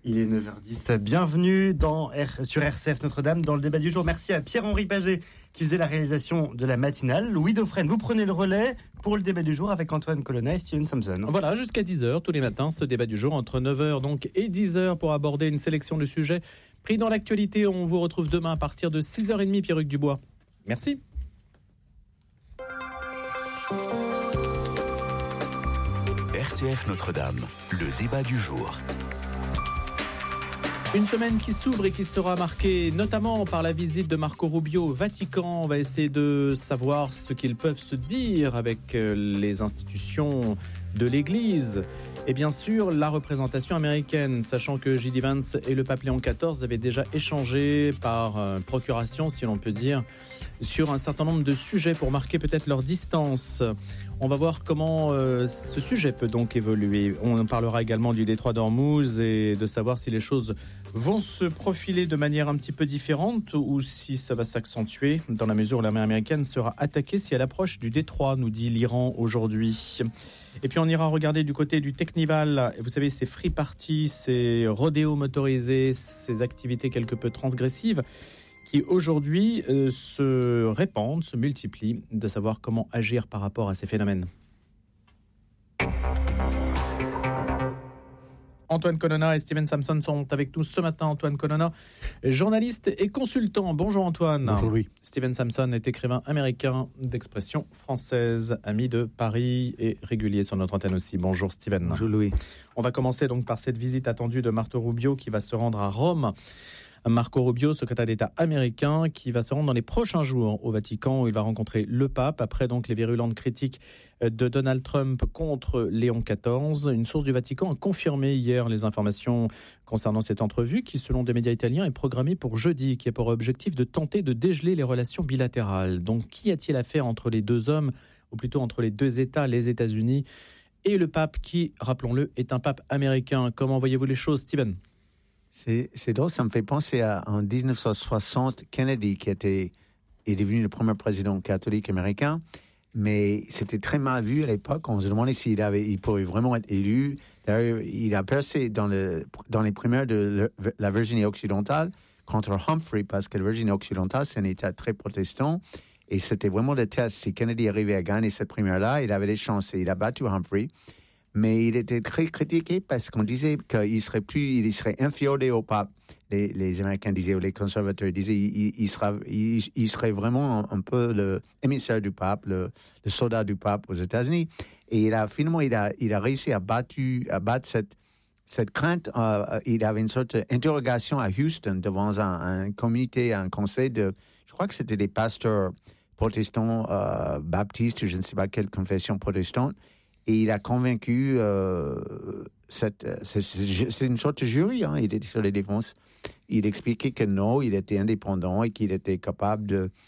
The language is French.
Il est 9h10. Bienvenue sur RCF Notre-Dame dans le débat du jour. Merci à Pierre-Henri Paget qui faisait la réalisation de la matinale. Louis Dauphren, vous prenez le relais pour le débat du jour avec Antoine Colonna et Steven Samson. Voilà, jusqu'à 10h tous les matins, ce débat du jour entre 9h donc et 10h pour aborder une sélection de sujets pris dans l'actualité. On vous retrouve demain à partir de 6h30, Pierruc Dubois. Merci. RCF Notre-Dame, le débat du jour. Une semaine qui s'ouvre et qui sera marquée notamment par la visite de Marco Rubio au Vatican. On va essayer de savoir ce qu'ils peuvent se dire avec les institutions de l'Église. Et bien sûr, la représentation américaine, sachant que J.D. Vance et le pape Léon XIV avaient déjà échangé par procuration, si l'on peut dire, sur un certain nombre de sujets pour marquer peut-être leur distance. On va voir comment ce sujet peut donc évoluer. On parlera également du détroit d'Ormuz et de savoir si les choses vont se profiler de manière un petit peu différente ou si ça va s'accentuer dans la mesure où la mer américaine sera attaquée si elle approche du détroit, nous dit l'Iran aujourd'hui. Et puis on ira regarder du côté du Technival, vous savez, ces free parties, ces rodéos motorisés, ces activités quelque peu transgressives qui aujourd'hui se répandent, se multiplient, de savoir comment agir par rapport à ces phénomènes. Antoine Colonna et Steven Samson sont avec nous ce matin. Antoine Colonna, journaliste et consultant. Bonjour Antoine. Bonjour Louis. Steven Samson est écrivain américain d'expression française, ami de Paris et régulier sur notre antenne aussi. Bonjour Steven. Bonjour Louis. On va commencer donc par cette visite attendue de Marco Rubio qui va se rendre à Rome. Marco Rubio, secrétaire d'État américain, qui va se rendre dans les prochains jours au Vatican où il va rencontrer le pape après donc les virulentes critiques de Donald Trump contre Léon XIV. Une source du Vatican a confirmé hier les informations concernant cette entrevue qui, selon des médias italiens, est programmée pour jeudi, qui a pour objectif de tenter de dégeler les relations bilatérales. Donc, qu'y a-t-il à faire entre les deux hommes, ou plutôt entre les deux États, les États-Unis et le pape qui, rappelons-le, est un pape américain? Comment voyez-vous les choses, Steven ? C'est drôle, ça me fait penser à en 1960, Kennedy est devenu le premier président catholique américain, mais c'était très mal vu à l'époque. On se demandait il pourrait vraiment être élu. D'ailleurs, il a percé dans les primaires de la Virginie occidentale contre Humphrey, parce que la Virginie occidentale, c'est un État très protestant, et c'était vraiment le test. Si Kennedy arrivait à gagner cette primaire-là, il avait des chances, et il a battu Humphrey. Mais il était très critiqué parce qu'on disait qu'il serait inféodé au pape. Les Américains disaient, ou les conservateurs disaient, il serait vraiment un peu l'émissaire du pape, le soldat du pape aux États-Unis. Et il a réussi à battre cette crainte. Il avait une sorte d'interrogation à Houston devant un comité, un conseil je crois que c'était des pasteurs protestants, baptistes, je ne sais pas quelle confession protestante. Et il a convaincu, c'est une sorte de jury, il était sur les défenses. Il expliquait que non, il était indépendant et qu'il était capable